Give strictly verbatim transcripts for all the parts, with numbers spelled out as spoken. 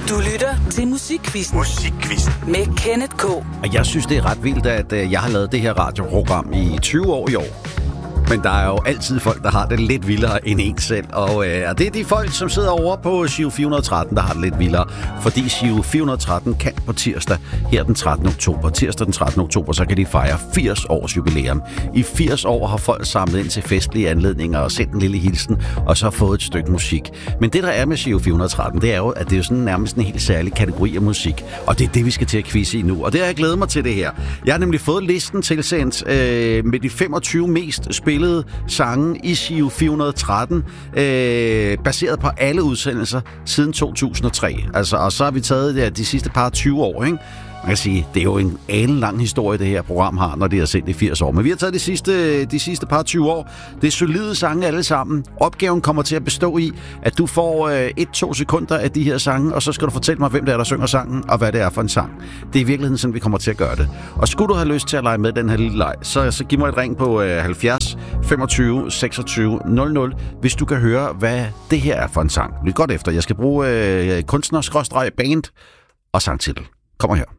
Du lytter til Musikquizzen. Musikquizzen. Med Kenneth K. Og jeg synes, det er ret vildt, at jeg har lavet det her radioprogram i tyve år i år. Men der er jo altid folk, der har det lidt vildere end en selv. Og, øh, og det er de folk, som sidder over på Giro fire hundrede og tretten, der har det lidt vildere. Fordi Giro fire hundrede og tretten kan på tirsdag, her den trettende oktober. Tirsdag den trettende oktober, så kan de fejre firs års jubilæum. I firs år har folk samlet ind til festlige anledninger og sendt en lille hilsen, og så fået et stykke musik. Men det, der er med Giro fire hundrede og tretten, det er jo, at det er jo sådan nærmest en helt særlig kategori af musik. Og det er det, vi skal til at quizze i nu. Og det har jeg glædet mig til det her. Jeg har nemlig fået listen tilsendt øh, med de femogtyve mest spillede sange i Giro fire hundrede og tretten, øh, baseret på alle udsendelser siden to tusind og tre. Altså, og så har vi taget ja, de sidste par tyve år, ikke? Man kan sige, det er jo en alenlang historie, det her program har, når det er sendt i firs år. Men vi har taget de sidste, de sidste par tyve år. Det er solide sange alle sammen. Opgaven kommer til at bestå i, at du får øh, et to sekunder af de her sange, og så skal du fortælle mig, hvem det er, der synger sangen, og hvad det er for en sang. Det er i virkeligheden sådan, vi kommer til at gøre det. Og skulle du have lyst til at lege med den her lille leg, så, så giv mig et ring på øh, halvfjerds femogtyve seksogtyve nul nul, hvis du kan høre, hvad det her er for en sang. Lyt godt efter. Jeg skal bruge øh, kunstner-band og sangtitel. Kommer her.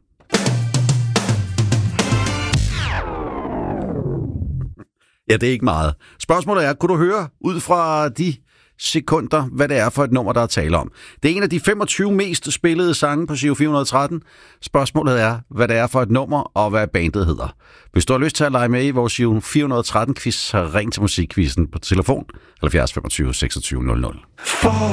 Ja, det er ikke meget. Spørgsmålet er, kunne du høre ud fra de sekunder, hvad det er for et nummer, der er tale om? Det er en af de femogtyve mest spillede sange på Giro fire hundrede og tretten. Spørgsmålet er, hvad det er for et nummer, og hvad bandet hedder. Hvis du har lyst til at lege med i vores Giro fire hundrede og tretten-quiz, så ring til Musikquizzen på telefon halvfjerds femogtyve seksogtyve nul nul.